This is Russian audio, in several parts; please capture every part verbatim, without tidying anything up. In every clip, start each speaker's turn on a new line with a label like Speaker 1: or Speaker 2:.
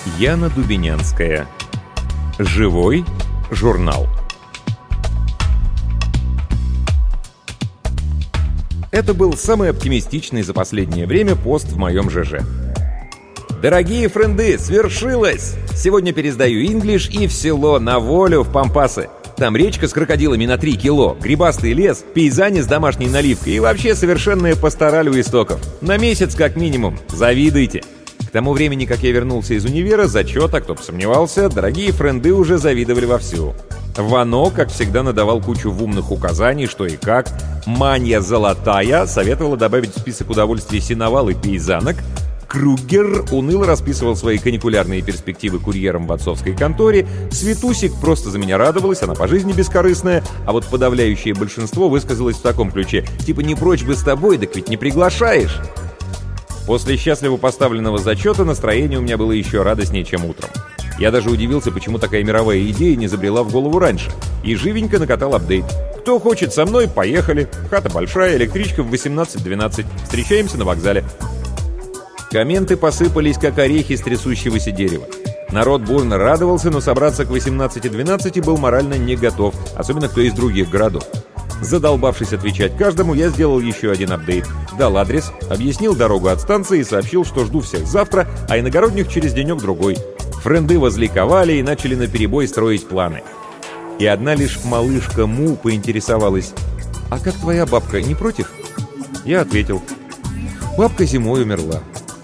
Speaker 1: Яна Дубинянская. Живой журнал. Это был самый оптимистичный за последнее время пост в моем ЖЖ. Дорогие френды, свершилось! Сегодня пересдаю инглиш и в село, на волю, в Пампасы. Там речка с крокодилами на три кило, грибастый лес, пейзани с домашней наливкой и вообще совершенная пастораль у истоков. На месяц как минимум. Завидуйте. К тому времени, как я вернулся из универа, зачета, кто бы сомневался, дорогие френды уже завидовали вовсю. Вано, как всегда, надавал кучу умных указаний, что и как. Манья Золотая советовала добавить в список удовольствий сеновал и пейзанок. Кругер уныло расписывал свои каникулярные перспективы курьером в отцовской конторе. Светусик просто за меня радовалась, она по жизни бескорыстная. А вот подавляющее большинство высказалось в таком ключе: типа не прочь бы с тобой, так ведь не приглашаешь. После счастливо поставленного зачета настроение у меня было еще радостнее, чем утром. Я даже удивился, почему такая мировая идея не забрела в голову раньше. И живенько накатал апдейт. Кто хочет со мной, поехали. Хата большая, электричка в восемнадцать двенадцать. Встречаемся на вокзале. Комменты посыпались, как орехи с трясущегося дерева. Народ бурно радовался, но собраться к восемнадцати двенадцати был морально не готов, особенно кто из других городов. Задолбавшись отвечать каждому, я сделал еще один апдейт. Дал адрес, объяснил дорогу от станции и сообщил, что жду всех завтра, а иногородних через денек-другой. Френды возликовали и начали наперебой строить планы. И одна лишь малышка Му поинтересовалась: «А как твоя бабка, не против?» Я ответил: «Бабка зимой умерла».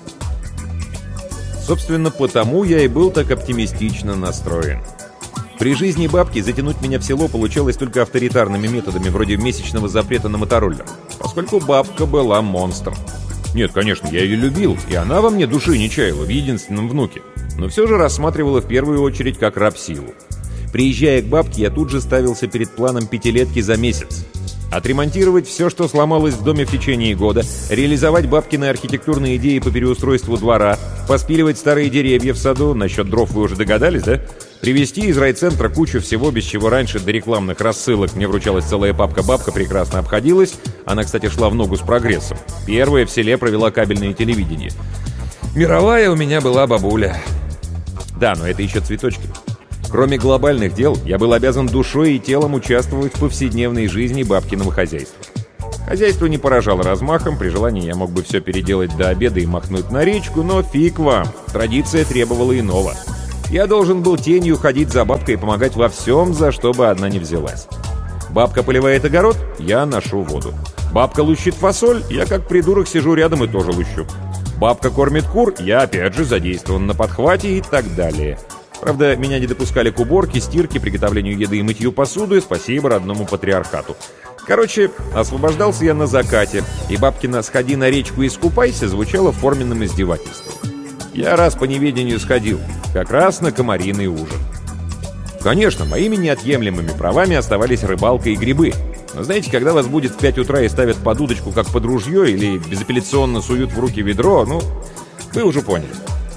Speaker 1: Собственно, потому я и был так оптимистично настроен. При жизни бабки затянуть меня в село получалось только авторитарными методами, вроде месячного запрета на мотороллер, поскольку бабка была монстром. Нет, конечно, я ее любил, и она во мне души не чаяла в единственном внуке, но все же рассматривала в первую очередь как рабсилу. Приезжая к бабке, я тут же ставился перед планом пятилетки за месяц. Отремонтировать все, что сломалось в доме в течение года, реализовать бабкины архитектурные идеи по переустройству двора, поспиливать старые деревья в саду, насчет дров вы уже догадались, да? Привезти из райцентра кучу всего, без чего раньше до рекламных рассылок мне вручалась целая папка, бабка прекрасно обходилась. Она, кстати, шла в ногу с прогрессом. Первая в селе провела кабельное телевидение. Мировая у меня была бабуля. Да, но это еще цветочки. Кроме глобальных дел, я был обязан душой и телом участвовать в повседневной жизни бабкиного хозяйства. Хозяйство не поражало размахом, при желании я мог бы все переделать до обеда и махнуть на речку, но фиг вам, традиция требовала иного. Я должен был тенью ходить за бабкой и помогать во всем, за что бы одна не взялась. Бабка поливает огород, я ношу воду. Бабка лущит фасоль, я как придурок сижу рядом и тоже лущу. Бабка кормит кур, я опять же задействован на подхвате и так далее. Правда, меня не допускали к уборке, стирке, приготовлению еды и мытью посуды, спасибо родному патриархату. Короче, освобождался я на закате, и бабкина «сходи на речку и искупайся» звучало форменным издевательством. Я раз по неведению сходил, как раз на комариный ужин. Конечно, моими неотъемлемыми правами оставались рыбалка и грибы. Но знаете, когда вас будет в пять утра и ставят под удочку как под ружье или безапелляционно суют в руки ведро, ну, вы уже поняли.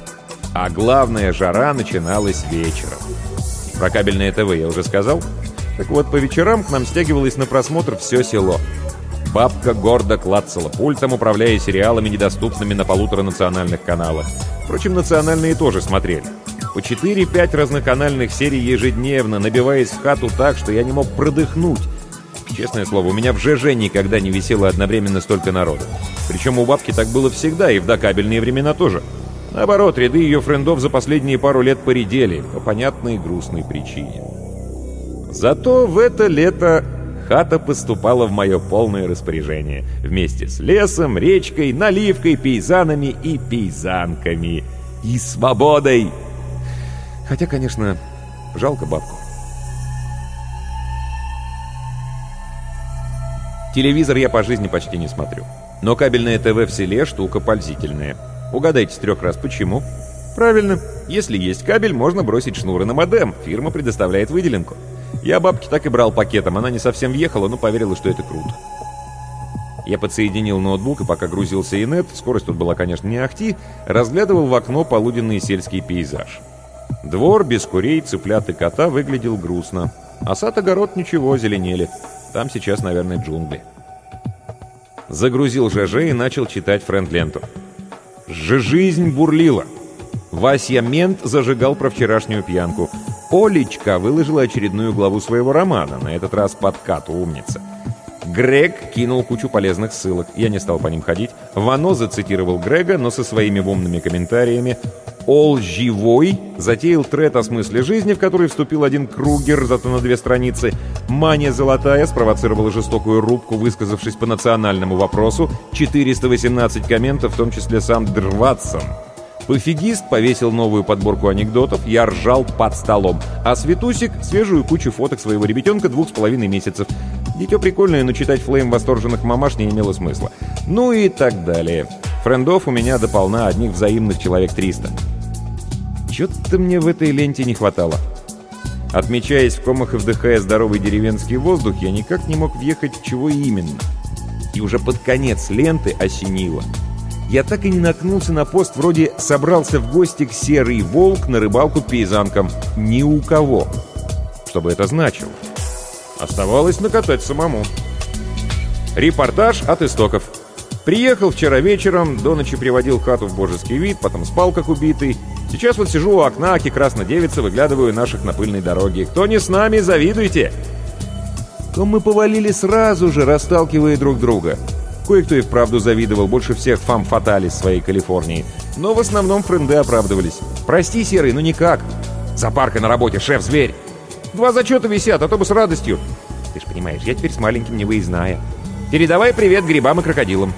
Speaker 1: А главная жара начиналась вечером. Про кабельное ТВ я уже сказал. Так вот, по вечерам к нам стягивалось на просмотр все село. Бабка гордо клацала пультом, управляя сериалами, недоступными на полутора национальных каналах. Впрочем, национальные тоже смотрели. По четыре-пять разноканальных серий ежедневно, набиваясь в хату так, что я не мог продыхнуть. Честное слово, у меня в ЖЖ никогда не висело одновременно столько народа. Причем у бабки так было всегда, и в докабельные времена тоже. Наоборот, ряды ее френдов за последние пару лет поредели, по понятной и грустной причине. Зато в это лето хата поступала в мое полное распоряжение. Вместе с лесом, речкой, наливкой, пейзанами и пейзанками. И свободой! Хотя, конечно, жалко бабку. Телевизор я по жизни почти не смотрю. Но кабельное ТВ в селе штука пользительная. Угадайте с трех раз, почему? Правильно, если есть кабель, можно бросить шнуры на модем. Фирма предоставляет выделенку. Я бабки так и брал пакетом. Она не совсем въехала, но поверила, что это круто. Я подсоединил ноутбук, и пока грузился инет, скорость тут была, конечно, не ахти, разглядывал в окно полуденный сельский пейзаж. Двор без курей, цыплят и кота выглядел грустно. А сад-огород ничего, зеленели. Там сейчас, наверное, джунгли. Загрузил ЖЖ и начал читать френд-ленту. Жизнь бурлила. Вася Мент зажигал про вчерашнюю пьянку. Олечка выложила очередную главу своего романа, на этот раз подкат, умница. Грег кинул кучу полезных ссылок, я не стал по ним ходить. Вано зацитировал Грега, но со своими умными комментариями. Ол Живой затеял тред о смысле жизни, в который вступил один Кругер, зато на две страницы. Мания Золотая спровоцировала жестокую рубку, высказавшись по национальному вопросу. четыреста восемнадцать комментов, в том числе сам Дрватсон. Пофигист повесил новую подборку анекдотов, я ржал под столом. А Светусик — свежую кучу фоток своего ребятенка двух с половиной месяцев. Дитё прикольное, но читать флейм восторженных мамаш не имело смысла. Ну и так далее. Френдов у меня дополна одних взаимных человек триста. Чё-то мне в этой ленте не хватало. Отмечаясь в комах и вдыхая здоровый деревенский воздух, я никак не мог въехать, в чего именно. И уже под конец ленты осенило. Я так и не наткнулся на пост вроде «Собрался в гости к Серый Волк на рыбалку к пейзанкам». Ни у кого. Что бы это значило? Оставалось накатать самому. Репортаж от истоков. Приехал вчера вечером, до ночи приводил хату в божеский вид, потом спал как убитый. Сейчас вот сижу у окна, аки красная девица, выглядываю наших на пыльной дороге. Кто не с нами, завидуйте! То мы повалили сразу же, расталкивая друг друга. Кое-кто и вправду завидовал, больше всех фам-фаталис своей Калифорнии. Но в основном френды оправдывались. «Прости, Серый, ну никак. Запарка на работе, шеф-зверь. Два зачета висят, а то бы с радостью. Ты ж понимаешь, я теперь с маленьким не выездная. Передавай привет грибам и крокодилам».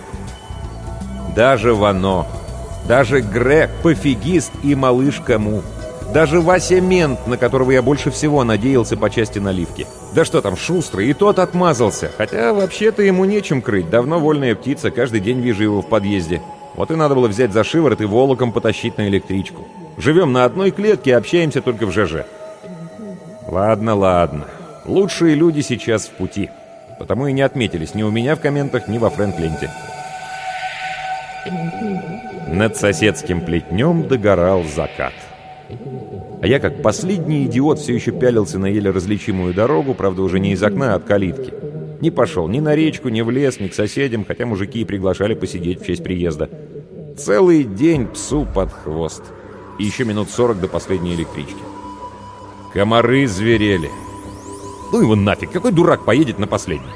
Speaker 1: Даже Вано, даже Грег, пофигист и малышка Му, даже Вася Мент, на которого я больше всего надеялся по части наливки. Да что там, Шустрый, и тот отмазался. Хотя вообще-то ему нечем крыть, давно вольная птица, каждый день вижу его в подъезде. Вот и надо было взять за шиворот и волоком потащить на электричку. Живем на одной клетке, общаемся только в ЖЖ. Ладно, ладно. Лучшие люди сейчас в пути. Потому и не отметились ни у меня в комментах, ни во френд-ленте. Над соседским плетнем догорал закат. А я, как последний идиот, все еще пялился на еле различимую дорогу, правда, уже не из окна, а от калитки. Не пошел ни на речку, ни в лес, ни к соседям, хотя мужики и приглашали посидеть в честь приезда. Целый день псу под хвост. И еще минут сорок до последней электрички. Комары зверели. Ну его нафиг, какой дурак поедет на последний?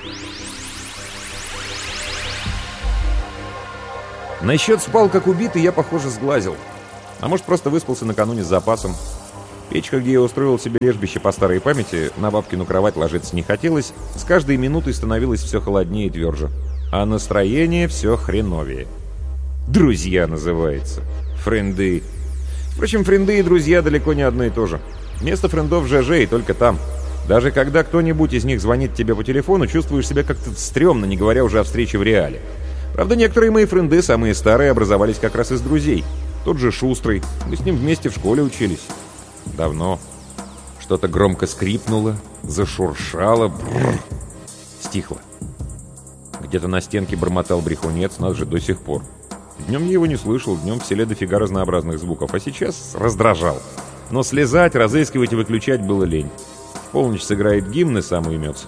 Speaker 1: Насчет спал как убитый я, похоже, сглазил. А может, просто выспался накануне с запасом. Печка, где я устроил себе лежбище по старой памяти, на бабкину кровать ложиться не хотелось, с каждой минутой становилось все холоднее и тверже. А настроение все хреновее. «Друзья» называется. Френды. Впрочем, френды и друзья далеко не одно и то же. Место френдов в ЖЖ и только там. Даже когда кто-нибудь из них звонит тебе по телефону, чувствуешь себя как-то стрёмно, не говоря уже о встрече в реале. Правда, некоторые мои френды, самые старые, образовались как раз из друзей. Тот же Шустрый. Мы с ним вместе в школе учились. Давно. Что-то громко скрипнуло, зашуршало. Бррр. Стихло. Где-то на стенке бормотал брехунец, нас же до сих пор. Днем я его не слышал, днем в селе дофига разнообразных звуков, а сейчас раздражал. Но слезать, разыскивать и выключать было лень. В полночь сыграет гимн и сам уймется.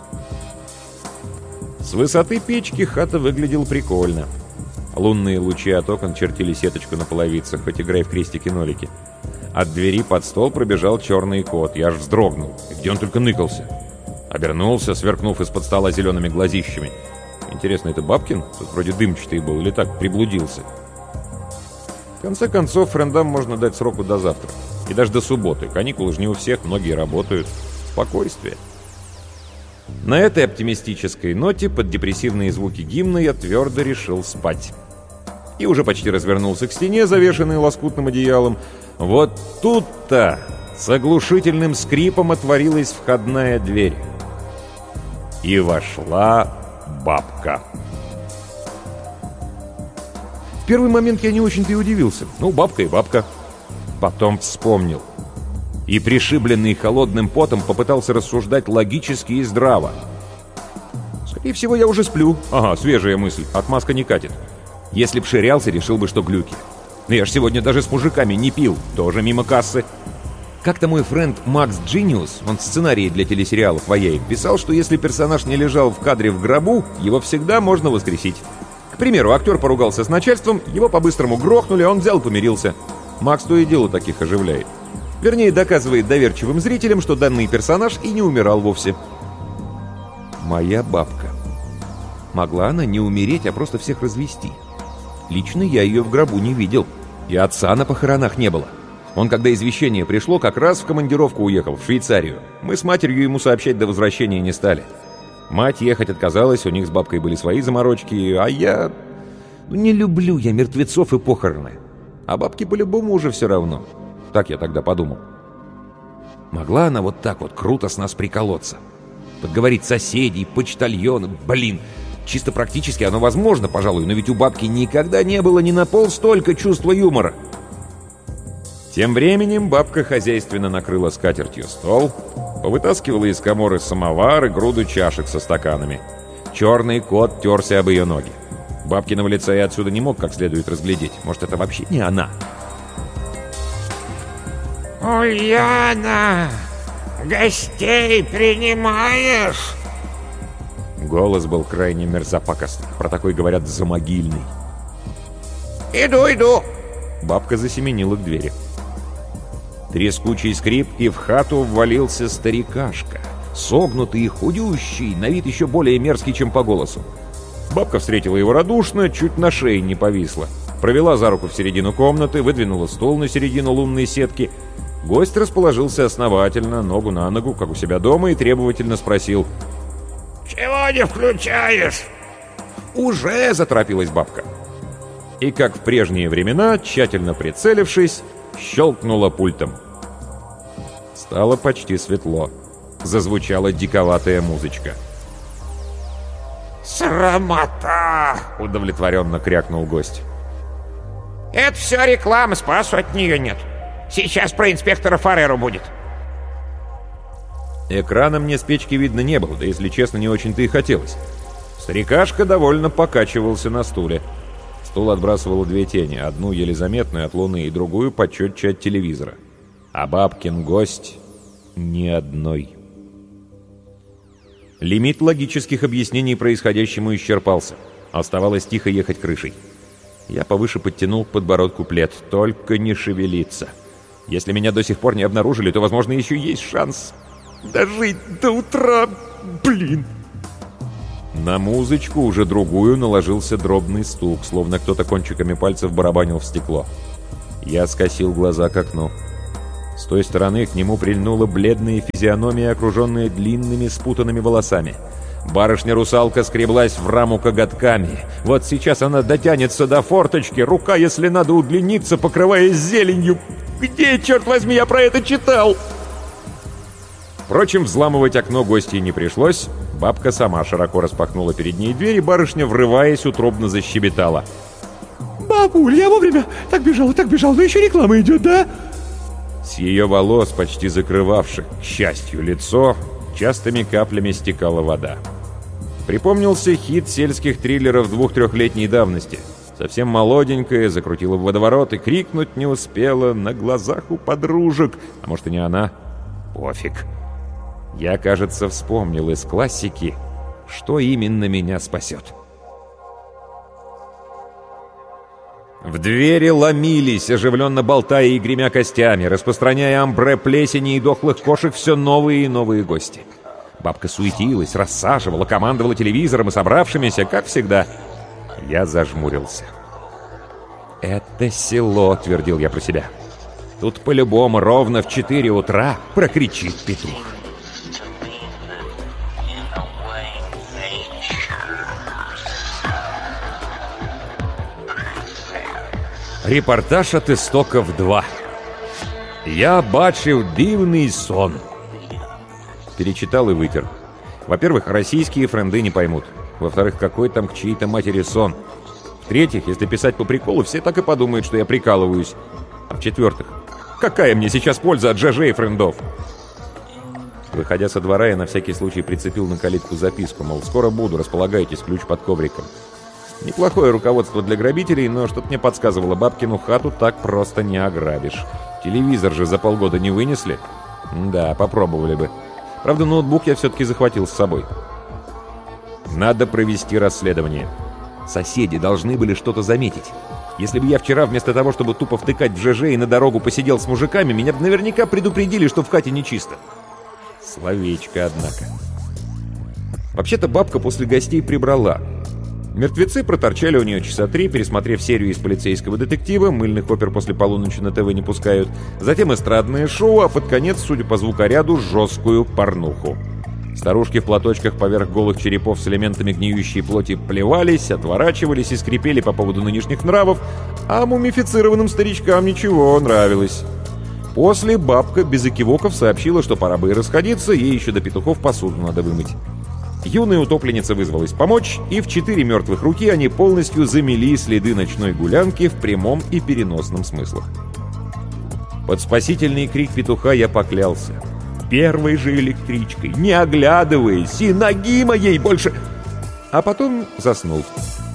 Speaker 1: С высоты печки хата выглядела прикольно. Лунные лучи от окон чертили сеточку на половицах, хоть играй в крестики-нолики. От двери под стол пробежал черный кот. Я аж вздрогнул. И где он только ныкался? Обернулся, сверкнув из-под стола зелеными глазищами. Интересно, это Бабкин? Тут вроде дымчатый был, или так, приблудился? В конце концов, френдам можно дать сроку до завтра. И даже до субботы. Каникулы же не у всех, многие работают. Спокойствие. На этой оптимистической ноте под депрессивные звуки гимна я твердо решил спать. И уже почти развернулся к стене, завешенной лоскутным одеялом. Вот тут-то с оглушительным скрипом отворилась входная дверь. И вошла бабка. В первый момент я не очень-то и удивился. Ну, бабка и бабка. Потом вспомнил. И, пришибленный холодным потом, попытался рассуждать логически и здраво. Скорее всего, я уже сплю. Ага, свежая мысль. Отмазка не катит. Если б ширялся, решил бы, что глюки. Но я ж сегодня даже с мужиками не пил. Тоже мимо кассы. Как-то мой френд Макс Джиниус, он сценарии для телесериалов ваяет, писал, что если персонаж не лежал в кадре в гробу, его всегда можно воскресить. К примеру, актер поругался с начальством, его по-быстрому грохнули, а он взял и помирился. Макс то и дело таких оживляет. Вернее, доказывает доверчивым зрителям, что данный персонаж и не умирал вовсе. Моя бабка. Могла она не умереть, а просто всех развести. Лично я ее в гробу не видел. И отца на похоронах не было. Он, когда извещение пришло, как раз в командировку уехал, в Швейцарию. Мы с матерью ему сообщать до возвращения не стали. Мать ехать отказалась, у них с бабкой были свои заморочки, а я... Ну, не люблю я мертвецов и похороны. А бабке по-любому уже все равно. Так я тогда подумал. Могла она вот так вот круто с нас приколоться? Подговорить соседей, почтальона, блин... Чисто практически оно возможно, пожалуй, но ведь у бабки никогда не было ни на пол столько чувства юмора. Тем временем бабка хозяйственно накрыла скатертью стол, повытаскивала из каморы самовар и груду чашек со стаканами. Черный кот терся об ее ноги. Бабкиного лица я отсюда не мог как следует разглядеть. Может, это вообще не она?
Speaker 2: «Ульяна, гостей принимаешь?»
Speaker 1: Голос был крайне мерзопакостный. Про такой говорят замогильный.
Speaker 2: «Иду, иду!»
Speaker 1: Бабка засеменила к двери. Трескучий скрип, и в хату ввалился старикашка. Согнутый и худющий, на вид еще более мерзкий, чем по голосу. Бабка встретила его радушно, чуть на шее не повисла. Провела за руку в середину комнаты, выдвинула стол на середину лунной сетки. Гость расположился основательно, ногу на ногу, как у себя дома, и требовательно спросил:
Speaker 2: «Чего не включаешь?»
Speaker 1: «Уже!» — заторопилась бабка. И, как в прежние времена, тщательно прицелившись, щелкнула пультом. Стало почти светло. Зазвучала диковатая музычка.
Speaker 2: «Срамота!» —
Speaker 1: удовлетворенно крякнул гость.
Speaker 2: «Это все реклама, спасу от нее нет. Сейчас про инспектора Фареру будет».
Speaker 1: Экрана мне с печки видно не было, да, если честно, не очень-то и хотелось. Старикашка довольно покачивался на стуле. Стул отбрасывал две тени, одну еле заметную от луны и другую почетче от телевизора. А бабкин гость — ни одной. Лимит логических объяснений происходящему исчерпался. Оставалось тихо ехать крышей. Я повыше подтянул к подбородку плед. Только не шевелиться. Если меня до сих пор не обнаружили, то, возможно, еще есть шанс дожить до утра. Блин. На музычку, уже другую, наложился дробный стук, словно кто-то кончиками пальцев барабанил в стекло. Я скосил глаза к окну. С той стороны к нему прильнула бледная физиономия, окруженная длинными спутанными волосами. Барышня-русалка скреблась в раму коготками. Вот сейчас она дотянется до форточки, рука, если надо, удлинится, покрываясь зеленью. Где, черт возьми, я про это читал? Впрочем, взламывать окно гостье не пришлось. Бабка сама широко распахнула перед ней дверь, и барышня, врываясь, утробно защебетала.
Speaker 3: «Бабуль, я вовремя так бежала, так бежала, но еще реклама идет, да?»
Speaker 1: С ее волос, почти закрывавших, к счастью, лицо, частыми каплями стекала вода. Припомнился хит сельских триллеров двух-трехлетней давности. Совсем молоденькая, закрутила в водоворот и крикнуть не успела, на глазах у подружек. А может, и не она? Пофиг. Я, кажется, вспомнил из классики, что именно меня спасет. В двери ломились, оживленно болтая и гремя костями, распространяя амбре плесени и дохлых кошек все новые и новые гости. Бабка суетилась, рассаживала, командовала телевизором и собравшимися, как всегда. Я зажмурился. «Это село», — твердил я про себя. «Тут по-любому ровно в четыре утра прокричит петух». Репортаж от истоков два. Я бачив дивный сон. Перечитал и вытер. Во-первых, российские френды не поймут. Во-вторых, какой там к чьей-то матери сон. В-третьих, если писать по приколу, все так и подумают, что я прикалываюсь. А в-четвертых, какая мне сейчас польза от ЖЖ и френдов? Выходя со двора, я на всякий случай прицепил на калитку записку, мол, скоро буду, располагайтесь, ключ под ковриком. Неплохое руководство для грабителей, но что-то мне подсказывало, бабкину хату так просто не ограбишь. Телевизор же за полгода не вынесли. Да, попробовали бы. Правда, ноутбук я все-таки захватил с собой. Надо провести расследование. Соседи должны были что-то заметить. Если бы я вчера вместо того, чтобы тупо втыкать в ЖЖ и на дорогу посидел с мужиками, меня бы наверняка предупредили, что в хате нечисто. Словечко, однако. Вообще-то бабка после гостей прибрала. Мертвецы проторчали у нее часа три, пересмотрев серию из полицейского детектива, мыльных опер после полуночи на ТВ не пускают, затем эстрадное шоу, а под конец, судя по звукоряду, жесткую порнуху. Старушки в платочках поверх голых черепов с элементами гниющей плоти плевались, отворачивались и скрипели по поводу нынешних нравов, а мумифицированным старичкам ничего, нравилось. После бабка без экивоков сообщила, что пора бы и расходиться, ей еще до петухов посуду надо вымыть. Юная утопленница вызвалась помочь, и в четыре мертвых руки они полностью замели следы ночной гулянки в прямом и переносном смыслах. Под спасительный крик петуха я поклялся. Первой же электричкой, не оглядываясь, и ноги моей больше... А потом заснул.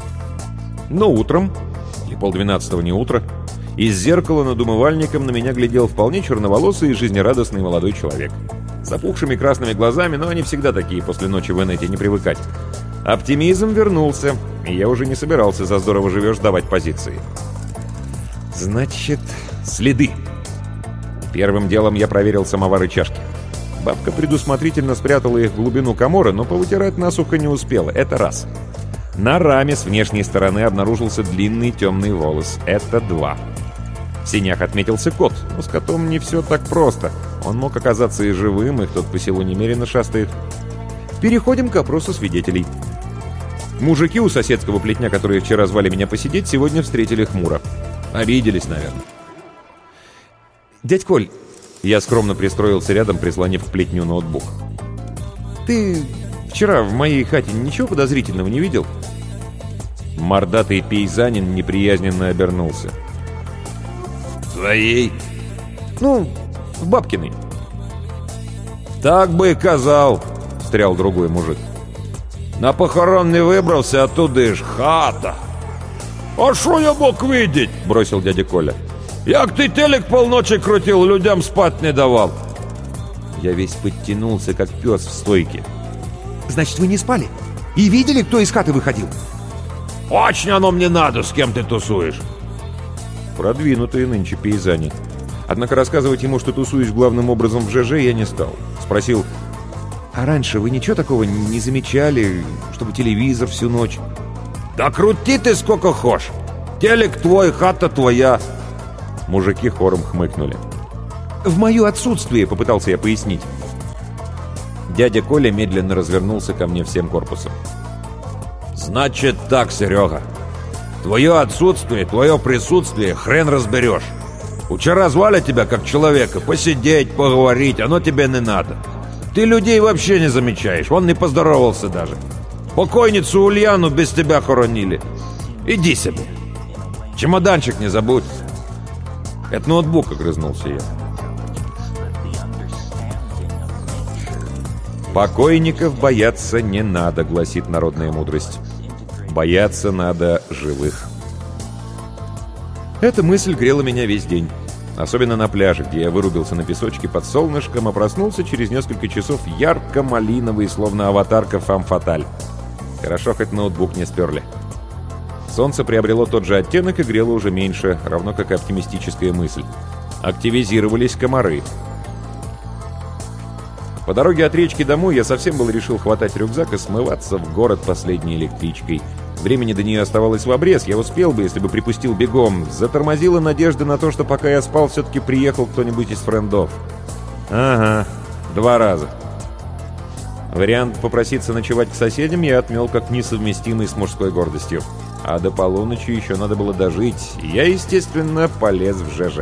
Speaker 1: Но утром, или полдвенадцатого не утро, из зеркала над умывальником на меня глядел вполне черноволосый и жизнерадостный молодой человек. С опухшими красными глазами, но они всегда такие после ночи в инете, не привыкать. Оптимизм вернулся, и я уже не собирался за здорово живешь давать позиции. Значит, следы. Первым делом я проверил самовар и чашки. Бабка предусмотрительно спрятала их в глубину камора, но повытирать насухо не успела. Это раз. На раме с внешней стороны обнаружился длинный темный волос. Это два. В синях отметился кот, но с котом не все так просто. Он мог оказаться и живым, и кто-то по селу немерено шастает. Переходим к опросу свидетелей. Мужики у соседского плетня, которые вчера звали меня посидеть, сегодня встретили хмуро. Обиделись, наверное. «Дядь Коль», я скромно пристроился рядом, прислонив к плетню ноутбук. «Ты вчера в моей хате ничего подозрительного не видел?» Мордатый пейзанин неприязненно обернулся. «Твоей?» «Ну, в бабкиной». «Так бы и казал», — встрял другой мужик. «На похорон не выбрался, оттуда ишь хата». «А шо я мог видеть?» — бросил дядя Коля. «Як ты телек полночи крутил, людям спать не давал». Я весь подтянулся, как пес в стойке.
Speaker 4: «Значит, вы не спали? И видели, кто из хаты выходил?»
Speaker 2: «Очень оно мне надо, с кем ты тусуешь».
Speaker 1: Продвинутые нынче пейзане. Однако рассказывать ему, что тусуюсь главным образом в ЖЖ, я не стал. Спросил: «А раньше вы ничего такого не замечали, чтобы телевизор всю ночь?»
Speaker 2: «Да крути ты сколько хошь! Телек твой, хата твоя!»
Speaker 1: Мужики хором хмыкнули.
Speaker 4: «В мое отсутствие», — попытался я пояснить.
Speaker 1: Дядя Коля медленно развернулся ко мне всем корпусом.
Speaker 2: «Значит так, Серега. Твое отсутствие, твое присутствие хрен разберешь. Вчера звали тебя как человека посидеть, поговорить, оно тебе не надо. Ты людей вообще не замечаешь, он не поздоровался даже. Покойницу Ульяну без тебя хоронили. Иди себе. Чемоданчик не забудь».
Speaker 1: «Это ноутбук», — огрызнулся я. «Покойников бояться не надо», — гласит народная мудрость. «Бояться надо живых». Эта мысль грела меня весь день. Особенно на пляже, где я вырубился на песочке под солнышком, а проснулся через несколько часов ярко-малиновый, словно аватарка фам-фаталь. Хорошо, хоть ноутбук не сперли. Солнце приобрело тот же оттенок и грело уже меньше, равно как и оптимистическая мысль. Активизировались комары. По дороге от речки домой я совсем был решил хватать рюкзак и смываться в город последней электричкой. Времени до нее оставалось в обрез, я успел бы, если бы припустил бегом. Затормозила надежда на то, что пока я спал, все-таки приехал кто-нибудь из френдов. Ага, два раза. Вариант попроситься ночевать к соседям я отмел как несовместимый с мужской гордостью. А до полуночи еще надо было дожить, и я, естественно, полез в ЖЖ.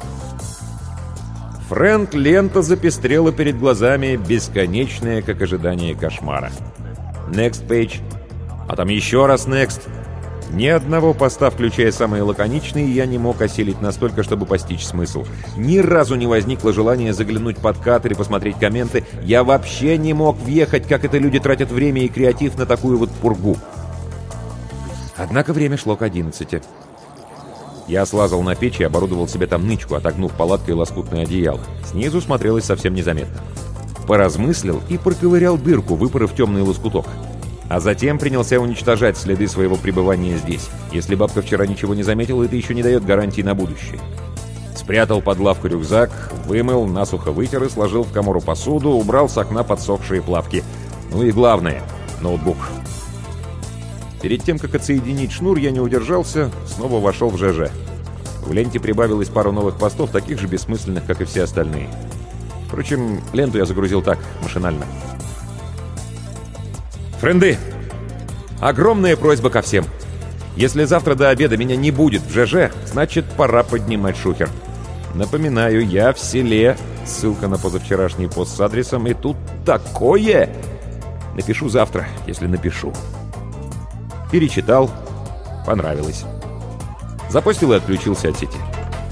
Speaker 1: Френд-лента запестрела перед глазами, бесконечная, как ожидание кошмара. Next page. А там еще раз next. Ни одного поста, включая самые лаконичные, я не мог осилить настолько, чтобы постичь смысл. Ни разу не возникло желания заглянуть под кадр и посмотреть комменты. Я вообще не мог въехать, как это люди тратят время и креатив на такую вот пургу. Однако время шло к одиннадцати. Я слазал на печь и оборудовал себе там нычку, отогнув палаткой лоскутное одеяло. Снизу смотрелось совсем незаметно. Поразмыслил и проковырял дырку, выпоров темный лоскуток. А затем принялся уничтожать следы своего пребывания здесь. Если бабка вчера ничего не заметила, это еще не дает гарантии на будущее. Спрятал под лавку рюкзак, вымыл, насухо вытер и сложил в камору посуду, убрал с окна подсохшие плавки. Ну и главное — ноутбук. Перед тем, как отсоединить шнур, я не удержался, снова вошел в ЖЖ. В ленте прибавилось пару новых постов, таких же бессмысленных, как и все остальные. Впрочем, ленту я загрузил так, машинально. Френды, огромная просьба ко всем. Если завтра до обеда меня не будет в ЖЖ, значит, пора поднимать шухер. Напоминаю, я в селе. Ссылка на позавчерашний пост с адресом. И тут такое! Напишу завтра, если напишу. Перечитал. Понравилось. Запостил и отключился от сети.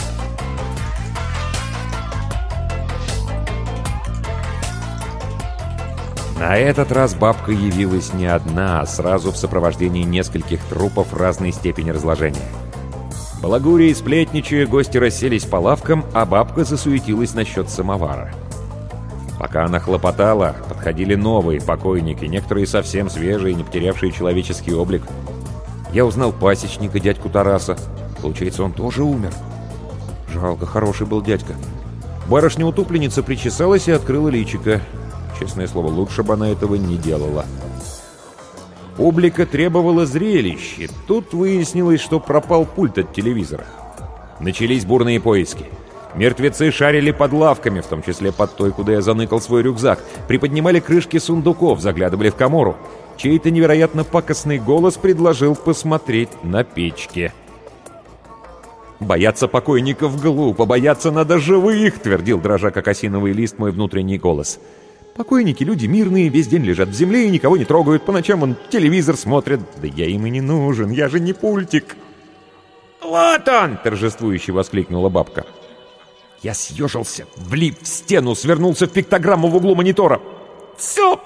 Speaker 1: На этот раз бабка явилась не одна, а сразу в сопровождении нескольких трупов разной степени разложения. Балагуря и сплетничая, гости расселись по лавкам, а бабка засуетилась насчет самовара. Пока она хлопотала, подходили новые покойники, некоторые совсем свежие, не потерявшие человеческий облик. Я узнал пасечника, дядьку Тараса. Получается, он тоже умер. Жалко, хороший был дядька. Барышня-утупленница причесалась и открыла личико. Честное слово, лучше бы она этого не делала. Публика требовала зрелищ, и тут выяснилось, что пропал пульт от телевизора. Начались бурные поиски. Мертвецы шарили под лавками, в том числе под той, куда я заныкал свой рюкзак, приподнимали крышки сундуков, заглядывали в камору. Чей-то невероятно пакостный голос предложил посмотреть на печки. «Бояться покойников глупо, бояться надо живых», — твердил, дрожа как осиновый лист, мой внутренний голос. «Покойники — люди мирные, весь день лежат в земле и никого не трогают, по ночам он телевизор смотрит. Да я им и не нужен, я же не пультик». «Вот он!» — торжествующе воскликнула бабка. Я съежился, влип в стену, свернулся в пиктограмму в углу монитора. «Все!»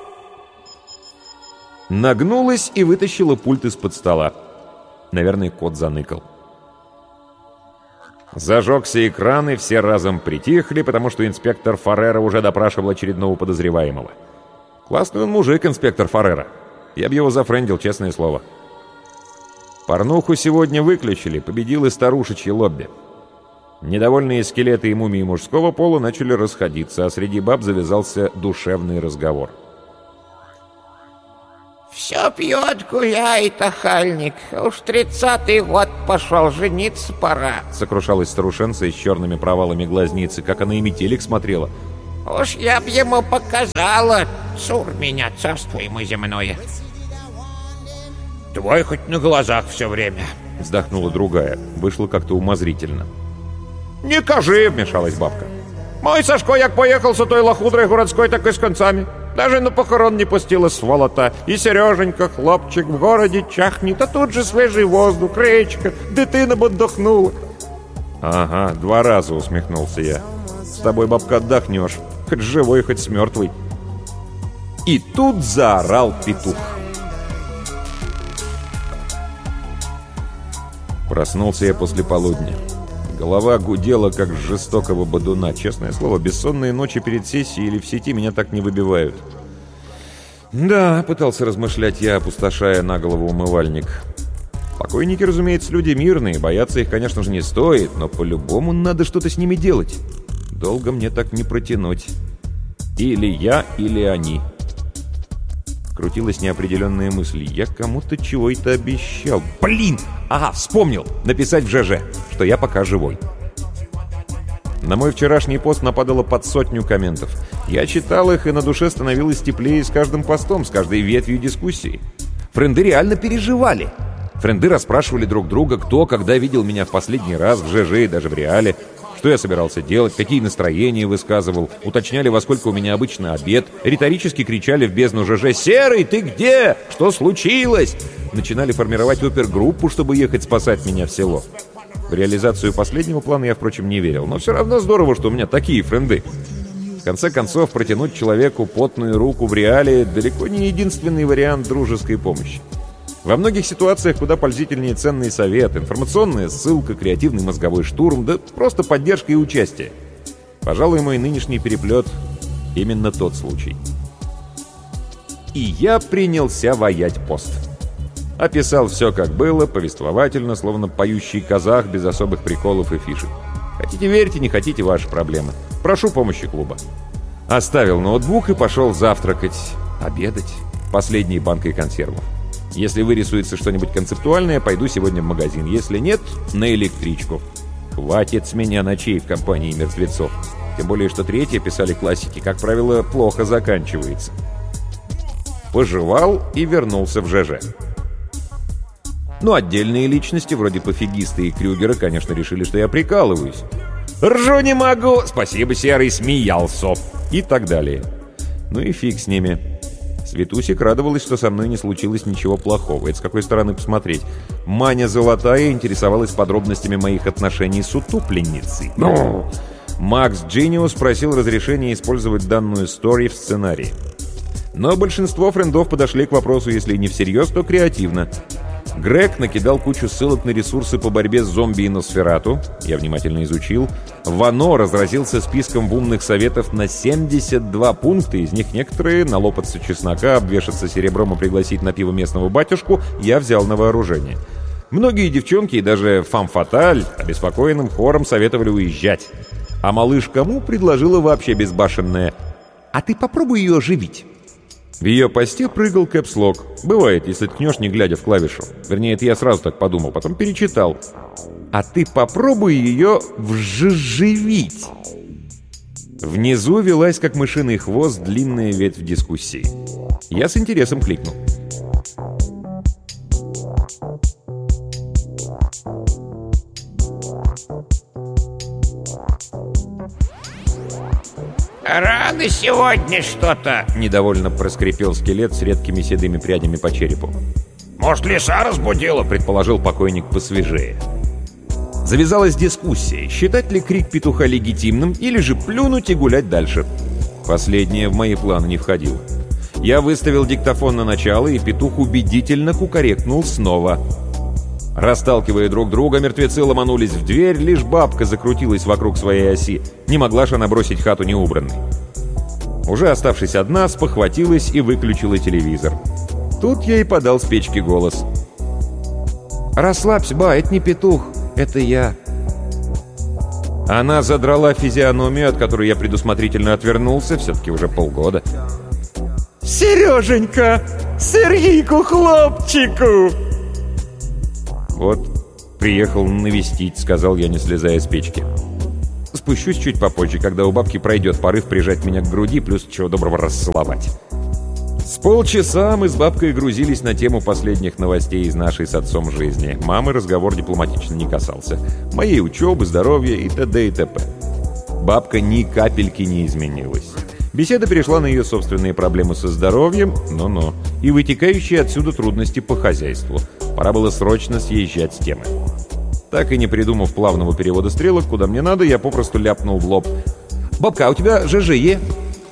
Speaker 1: Нагнулась и вытащила пульт из-под стола. Наверное, кот заныкал. Зажегся экран, и все разом притихли, потому что инспектор Фаррера уже допрашивал очередного подозреваемого. Классный он мужик, инспектор Фаррера. Я б его зафрендил, честное слово. Порнуху сегодня выключили, победил и старушечье лобби. Недовольные скелеты и мумии мужского пола начали расходиться, а среди баб завязался душевный разговор.
Speaker 5: «Все пьет, гуляет, охальник. Уж тридцатый год пошел, жениться пора», —
Speaker 1: сокрушалась старушенца с черными провалами глазницы, как она и метелик смотрела.
Speaker 5: «Уж я б ему показала, цур меня, царство ему земное». «Твой хоть на глазах все время», —
Speaker 1: вздохнула другая. Вышло как-то умозрительно. «Не кажи», — вмешалась бабка. «Мой Сашко, як поехал с той лохудрой городской, так и с концами. Даже на похорон не пустила сволота. И Сереженька, хлопчик, в городе чахнет, а тут же свежий воздух, речка, дитина б отдохнула». «Ага, два раза», — усмехнулся я. «С тобой, бабка, отдохнешь, хоть живой, хоть с мертвой». И тут заорал петух. Проснулся я после полудня. Голова гудела, как с жестокого бодуна. Честное слово, бессонные ночи перед сессией или в сети меня так не выбивают. Да, пытался размышлять я, опустошая на голову умывальник. Покойники, разумеется, люди мирные, бояться их, конечно же, не стоит, но по-любому надо что-то с ними делать. Долго мне так не протянуть. Или я, или они. Крутилась неопределенная мысль. Я кому-то чего-то обещал. Блин! Ага, вспомнил! Написать в ЖЖ, что я пока живой. На мой вчерашний пост нападало под сотню комментов. Я читал их, и на душе становилось теплее с каждым постом, с каждой ветвью дискуссии. Френды реально переживали. Френды расспрашивали друг друга, кто когда видел меня в последний раз в ЖЖ и даже в реале, что я собирался делать, какие настроения высказывал, уточняли, во сколько у меня обычно обед, риторически кричали в бездну ЖЖ: «Серый, ты где? Что случилось?» Начинали формировать опергруппу, чтобы ехать спасать меня в село. В реализацию последнего плана я, впрочем, не верил, но все равно здорово, что у меня такие френды. В конце концов, протянуть человеку потную руку в реале далеко не единственный вариант дружеской помощи. Во многих ситуациях куда пользительнее ценный совет, информационная ссылка, креативный мозговой штурм, да просто поддержка и участие. Пожалуй, мой нынешний переплет — именно тот случай. и я принялся ваять пост. Описал все, как было, повествовательно, словно поющий казах, без особых приколов и фишек. Хотите верьте, не хотите — ваши проблемы. Прошу помощи клуба. Оставил ноутбук и пошел завтракать, обедать последней банкой консервов. Если вырисуется что-нибудь концептуальное, пойду сегодня в магазин. Если нет, на электричку. Хватит с меня ночей в компании мертвецов. Тем более, что третье, писали классики, как правило, плохо заканчивается. Пожевал и вернулся в ЖЖ. Ну, отдельные личности, вроде пофигиста и Крюгера, конечно, решили, что я прикалываюсь. «Ржу не могу!» «Спасибо, Серый!» «Смеялся!» И так далее. Ну и фиг с ними. Светусик радовалась, что со мной не случилось ничего плохого. Это с какой стороны посмотреть. Маня Золотая интересовалась подробностями моих отношений с утупленницей. Но Макс Джиниус просил разрешения использовать данную стори в сценарии. Но большинство френдов подошли к вопросу, если не всерьез, то креативно. Грег накидал кучу ссылок на ресурсы по борьбе с зомби и Носферату. Я внимательно изучил. Вано разразился списком умных советов на семьдесят два пункта. Из них некоторые — налопаться чеснока, обвешаться серебром и пригласить на пиво местного батюшку — я взял на вооружение. Многие девчонки и даже фам-фаталь обеспокоенным хором советовали уезжать. А малыш кому предложила вообще безбашенное: «А ты попробуй ее оживить». В ее посте прыгал кэпслок. Бывает, если ткнешь, не глядя в клавишу. Вернее, это я сразу так подумал, потом перечитал. «А ты попробуй ее вживить». Внизу велась, как мышиный хвост, длинная ветвь дискуссии. Я с интересом кликнул.
Speaker 5: «Рано сегодня что-то!»
Speaker 1: — недовольно проскрипел скелет с редкими седыми прядями по черепу.
Speaker 2: «Может, лиса разбудила?»
Speaker 1: — предположил покойник посвежее. Завязалась дискуссия, считать ли крик петуха легитимным или же плюнуть и гулять дальше. Последнее в мои планы не входило. Я выставил диктофон на начало, и петух убедительно кукарекнул снова. Расталкивая друг друга, мертвецы ломанулись в дверь, лишь бабка закрутилась вокруг своей оси. Не могла же она бросить хату неубранной. Уже оставшись одна, спохватилась и выключила телевизор. Тут я и подал с печки голос. «Расслабься, ба, это не петух, это я». Она задрала физиономию, от которой я предусмотрительно отвернулся, все-таки уже полгода.
Speaker 3: «Сереженька! Сергейку, хлопчику!»
Speaker 1: «Вот, приехал навестить», — сказал я, не слезая с печки. «Спущусь чуть попозже, когда у бабки пройдет порыв прижать меня к груди, плюс чего доброго расцеловать». С полчаса мы с бабкой грузились на тему последних новостей из нашей с отцом жизни. Мамы разговор дипломатично не касался. Моей учебы, здоровья и т.д. и т.п. Бабка ни капельки не изменилась. Беседа перешла на ее собственные проблемы со здоровьем, но-но, и вытекающие отсюда трудности по хозяйству. Пора было срочно съезжать с темы. Так и не придумав плавного перевода стрелок, куда мне надо, я попросту ляпнул в лоб. «Бабка, а у тебя ЖЖ е?»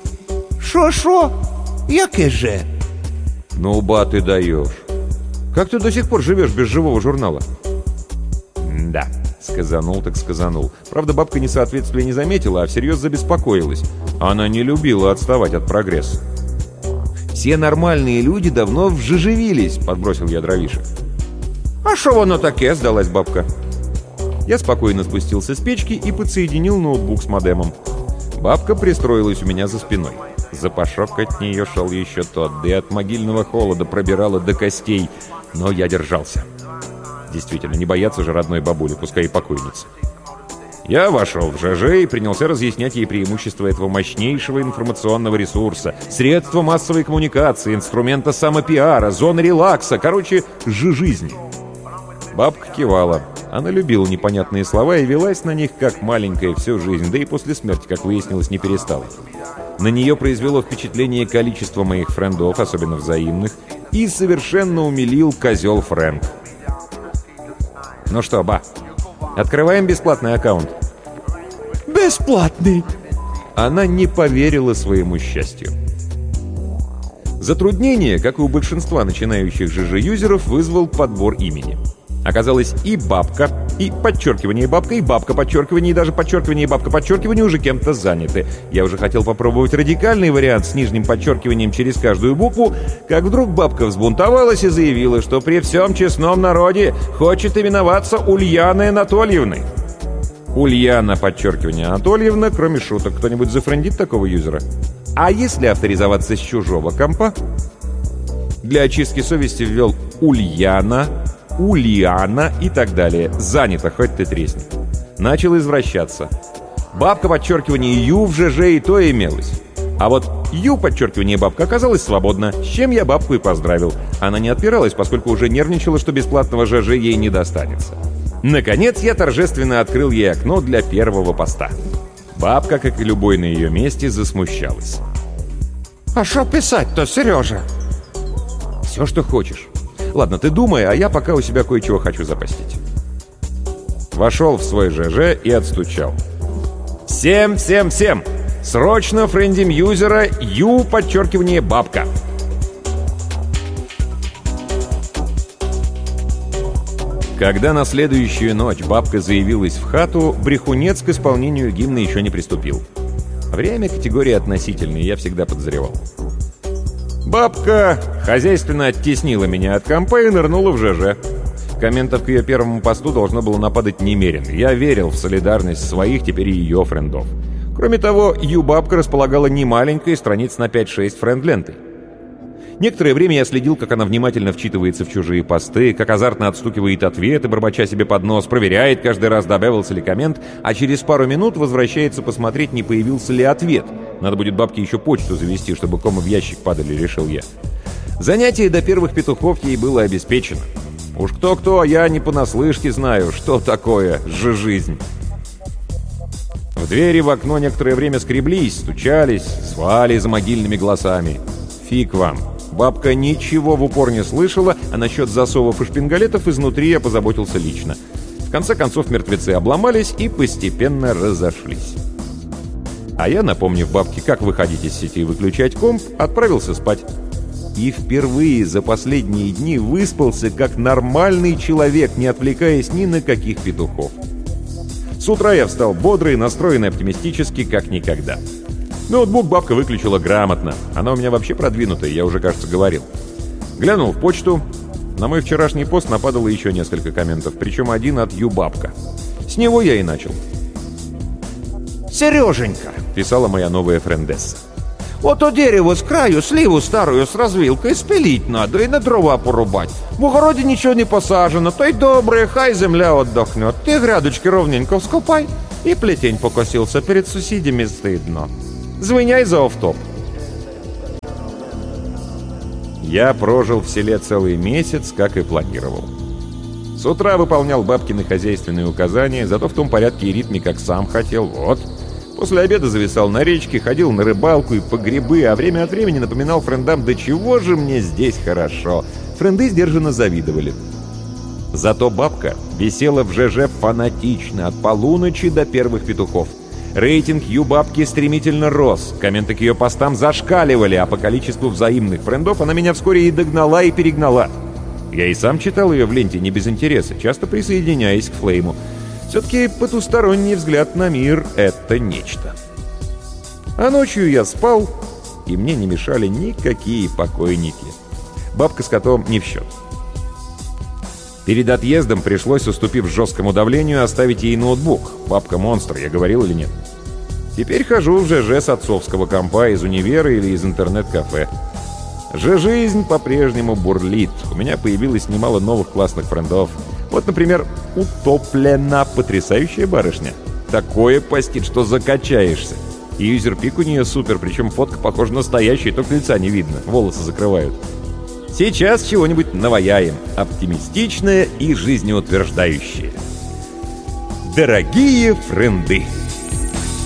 Speaker 4: Шо-шо? Яке же?
Speaker 1: «Ну, ба, ты даешь. Как ты до сих пор живешь без живого журнала?» «Да», — сказанул так сказанул. Правда, бабка несоответствия не заметила, а всерьез забеспокоилась. Она не любила отставать от прогресса. «Все нормальные люди давно вжижевились», — подбросил я дровишек. «А шо воно таке?» — сдалась бабка. Я спокойно спустился с печки и подсоединил ноутбук с модемом. Бабка пристроилась у меня за спиной. Запашок от нее шел еще тот, да и от могильного холода пробирало до костей. Но я держался. Действительно, не бояться же родной бабули, пускай и покойницы. Я вошел в ЖЖ и принялся разъяснять ей преимущества этого мощнейшего информационного ресурса, средства массовой коммуникации, инструмента самопиара, зоны релакса, короче, жи-жизни. Бабка кивала. Она любила непонятные слова и велась на них, как маленькая, всю жизнь, да и после смерти, как выяснилось, не перестала. На нее произвело впечатление количество моих френдов, особенно взаимных, и совершенно умилил козел Фрэнк. «Ну что, ба, открываем бесплатный аккаунт?»
Speaker 3: «Бесплатный!»
Speaker 1: Она не поверила своему счастью. Затруднение, как и у большинства начинающих ЖЖ-юзеров, вызвал подбор имени. Оказалось, и бабка, И подчеркивание бабка, и бабка подчеркивание, и даже подчеркивание и бабка подчеркивание уже кем-то заняты. Я уже хотел попробовать радикальный вариант с нижним подчеркиванием через каждую букву, как вдруг бабка взбунтовалась и заявила, что при всем честном народе хочет именоваться Ульяной Анатольевной. Ульяна, подчеркивание, Анатольевна, кроме шуток. Кто-нибудь зафрендит такого юзера? А если авторизоваться с чужого компа? Для очистки совести ввел Ульяна, Ульяна и так далее. Занято, хоть ты тресни. Начал извращаться. Бабка, подчеркивание, Ю в ЖЖ и то имелось. А вот Ю, подчеркивание, бабка оказалась свободна, с чем я бабку и поздравил. Она не отпиралась, поскольку уже нервничала, что бесплатного ЖЖ ей не достанется. Наконец, я торжественно открыл ей окно для первого поста. Бабка, как и любой на ее месте, засмущалась.
Speaker 5: «А что писать-то, Сережа?»
Speaker 1: «Все, что хочешь. Ладно, ты думай, а я пока у себя кое-чего хочу запостить». Вошел в свой ЖЖ и отстучал. «Всем, всем, всем! Срочно френдим юзера Ю, подчеркивание, бабка!» Когда на следующую ночь бабка заявилась в хату, брехунец к исполнению гимна еще не приступил. Время категории относительной, я всегда подозревал. Бабка хозяйственно оттеснила меня от компа и нырнула в ЖЖ. Комментов к ее первому посту должно было нападать немерено. Я верил в солидарность своих, теперь и ее френдов. Кроме того, Ю-бабка располагала немаленькой страниц на пять-шесть френд-лентой. Некоторое время я следил, как она внимательно вчитывается в чужие посты, как азартно отстукивает ответы, бормоча себе под нос, проверяет каждый раз, добавился ли коммент, а через пару минут возвращается посмотреть, не появился ли ответ. Надо будет бабке еще почту завести, чтобы комы в ящик падали, решил я. Занятие до первых петухов ей было обеспечено. Уж кто-кто, а я не понаслышке знаю, что такое же-жизнь. В двери в окно некоторое время скреблись, стучались, звали за могильными голосами. Фиг вам. Бабка ничего в упор не слышала, а насчет засовов и шпингалетов изнутри я позаботился лично. В конце концов мертвецы обломались и постепенно разошлись. А я, напомнив бабке, как выходить из сети и выключать комп, отправился спать. И впервые за последние дни выспался как нормальный человек, не отвлекаясь ни на каких петухов. С утра я встал бодрый, настроенный оптимистически, как никогда. Ноутбук бабка выключила грамотно. Она у меня вообще продвинутая, я уже, кажется, говорил. Глянул в почту. На мой вчерашний пост нападало еще несколько комментов, причем один от Ю-бабка. С него я и начал.
Speaker 5: «Сереженька»,
Speaker 1: — писала моя новая френдесса.
Speaker 5: «вот у дерева с краю сливу старую с развилкой спилить надо и на дрова порубать. В огороде ничего не посажено, то и доброе, хай земля отдохнет. Ты грядочки ровненько вскопай». И плетень покосился, перед соседями стыдно. Звоняй за офф-топ. Я прожил в селе целый месяц, как и планировал. С утра выполнял бабкины хозяйственные указания, зато в том порядке и ритме, как сам хотел. Вот. После обеда зависал на речке, ходил на рыбалку и по грибы, а время от времени напоминал френдам: «Да чего же мне здесь хорошо!» Френды сдержанно завидовали. Зато бабка висела в ЖЖ фанатично от полуночи до первых петухов. Рейтинг Ю-бабки стремительно рос, комменты к ее постам зашкаливали, а по количеству взаимных френдов она меня вскоре и догнала, и перегнала. Я и сам читал ее в ленте не без интереса, часто присоединяясь к Флейму. Все-таки потусторонний взгляд на мир — это нечто. А ночью я спал, и мне не мешали никакие покойники. Бабка с котом не в счет. Перед отъездом пришлось, уступив жесткому давлению, оставить ей ноутбук. Бабка монстр, я говорил или нет? Теперь хожу в ЖЖ с отцовского компа из универа или из интернет-кафе. Ж-жизнь по-прежнему бурлит. У меня появилось немало новых классных френдов. Вот, например, Утоплена, потрясающая барышня. Такое постит, что закачаешься. И юзерпик у нее супер, причем фотка похожа на настоящая, только лица не видно, волосы закрывают. Сейчас чего-нибудь наваяем, оптимистичное и жизнеутверждающее. Дорогие френды!